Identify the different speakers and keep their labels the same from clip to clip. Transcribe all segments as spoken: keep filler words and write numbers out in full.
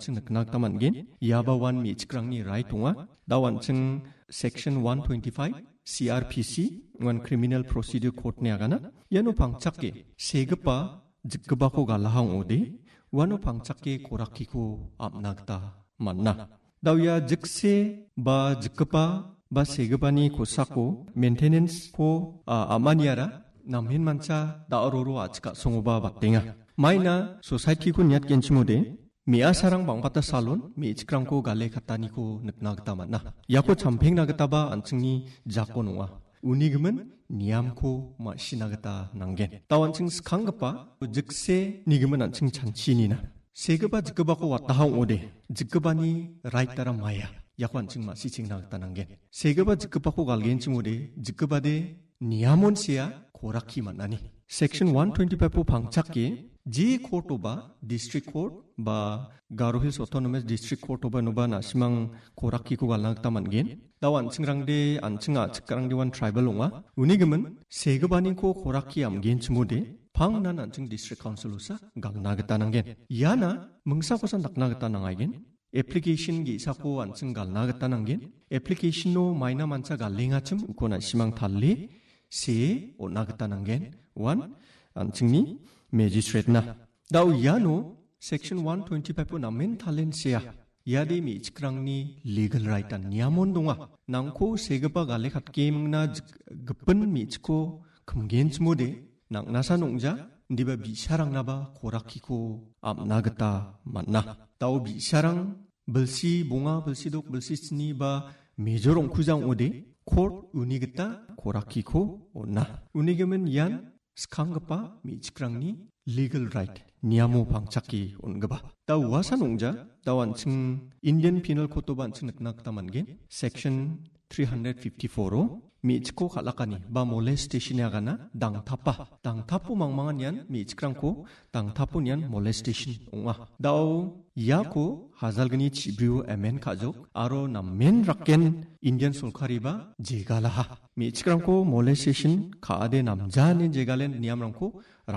Speaker 1: anching naknaktaman gen yaba wan mi chikrangni right unga daw anching section one twenty-five C R P C wan criminal procedure court ne agana yano pangchakke segpa jikba ko galahang ode wano pangchakke koraki ko amnagta manna dawya jikse ba jikpa ba segpani kosako maintenance ko amaniara namhin mancha daororo achka songoba battenga maina society ko nyat kenchimode miya sarang bangpata salon mi chikrangko gale khataniko niknagta manna yako champeng nagata ba anchingni jako nonga unigmen niamko ma sinagata nangen tawanching skhangpa jikse nigmen anching chanchinina segba jikba ko wattahang ode jikbani right tara maya yako anching ma siching nagata nangen segba jikba ko galgenchimode jikbade niamon siya koraki manani section one twenty-five po pangchakki 지 코르토바 디스트릭 코트 바 가로힐스 오토노머스 디스트릭 코르토바 노바 나시망 고라키고 갈락타만겐 다완 칭랑데 안칭아 측가랑데완 트라이벌 옹아 우니금은 세그바니코 고라키 암겐 치모데 방난 안칭 디스트릭 카운슬로사 갈나겠다는겐 야나 멍사고산 낙나겠다는 애플리케이션 기사고 안칭 갈나겠다는겐 애플리케이션노 마이나 만차 갈랭아침 우코나 시망 달리 세 오나겠다는겐 원 안칭니 Magistrate na. Daw yano section one twenty-five po namin talen siya. Yade mi chikrang ni legal right an niamon donga. Nangko segapa gale khatkem na gpen mi chiko kumgen chmode nang nasa nongja ndiba bisarang naba korakiko amnagata manna. Daw bisarang belsi bunga belsi dok belsi sini ba majorong kujang ode court unigata korakiko onna. Unigemen yan 스캉가파 미치크랑니 legal right 니아모 방착기 온가바 다 우아산 옹자 다완층 인디언 피널 코드 반층 낙낙다만겐 section three fifty-four로 미치코 칼라카니 바 molestation에 가나 당타파 당타포 망망한 얀 미치크랑코 당타포 얀 molestation 옹아 다오 야코 하잘그니 치브리오 에멘 가족 아로 남멘 락겐 인디언 솔카리바 제갈라하 미치크랑코 molestation 가데 남자는 제갈렌 니암랑코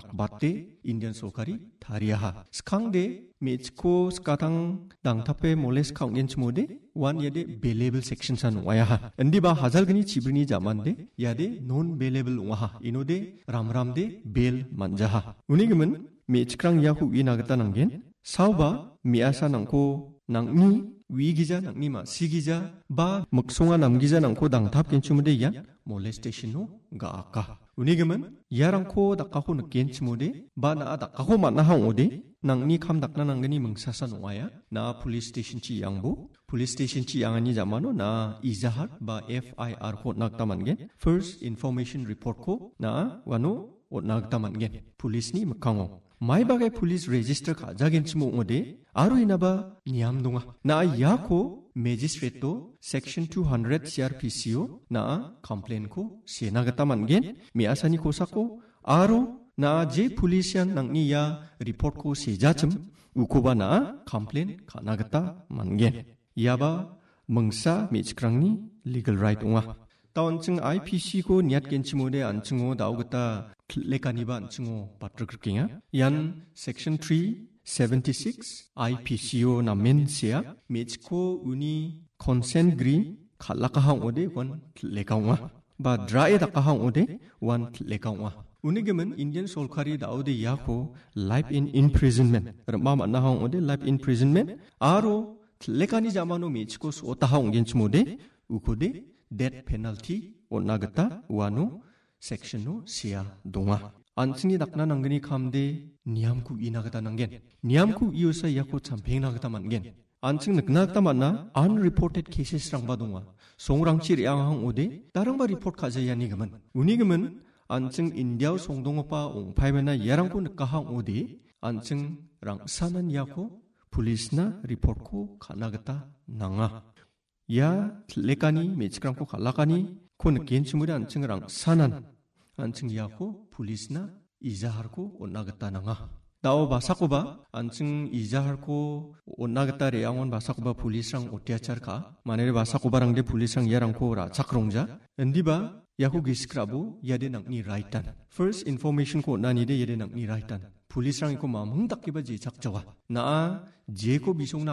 Speaker 1: 락바테 인디언 솔카리 다리아하 스캉데 미치코 스카당 당타페 몰레스 카운겐 치모데 wan yade bailable section san wayaha andi ba hazal gani chibrini jamande yade non bailable waha inode ramramde bail manjaha unigmen mi chikrang yahu winagata nangen sauba miasa nangko nangni 위기자 낭니마 시기자 바 먹송아 남기자 낭코 당탑 겐치무데 야 molestation노 가아까 우니게면 야랑코 닥카호 느겐치무데 바나 닥카호 만나항 오데 낭니 캄 닥나 낭ገ니 멍사사 노아야 나 police station 치 양보 police station 치 양아니 자마노 나 이자할 바 F I R 코 낙타만겐 first information report 코 나 와노 오 낙타만겐 police 니 막강오 마이바게 police register 가자겐치모 오데 아로 이나바 니암동아 나 야코 magistrate 또 section two hundred C R P C요 나 complaint 코 세나가타만겐 미아사니 코사코 아로 나 제 policeyan 낭니야 report 코 세자쯤 우코바나 complaint 가나가타 만겐 야바 멍사 미치크랑니 legal right 옹아 다운층 I P C 고 니앗겐치모데 안층오 나오겠다 레카니바 안층오 바트르크킹야 얀 section three seventy-six I P C요 나멘시야 미치코 우니 consent green 칼라카항 오데 원 레카옹아 바 드라에 다카항 오데 원 레카옹아 우니게면 인디언 솔카리 다오데 야코 life in imprisonment 르마 만나항 오데 life in imprisonment 아로 레카니 자마노 미치코 소타항 겐치모데 우코데 death penalty 온나겠다 와노 섹션노 시야 동아 안층이 닥나 난근이 감데 니암쿠 이나가다 난겐 니암쿠 이오사 야코 참팽 나가다 만겐 안층 늑나가다 만나 unreported cases랑 바동아 송랑치 양항 오데 다랑바 리포트 가자야니그만 우니그만 안층 인디아우 송동오빠 옹파이메나 예랑코 늑가항 오데 안층 랑사난 야코 police나 리포트코 가나가다 나가 야 레카니 메치크랑코 갈라카니 코 느겐치무리 안층랑 사난 안층 야코 police나 이자하르코 온나겠다 나가 다오 바사코바 안층 이자하르코 온나겠다 레양원 바사코바 police랑 오티아차르카 마네르 바사코바랑데 police랑 야랑코라 차크롱자 엔디바 야코 기스크라부 야데 낭니 라이탄 first information 코 나니데 야데 낭니 라이탄 police랑 이코 마음 흥닥기바 지착저와 나 제코 비송나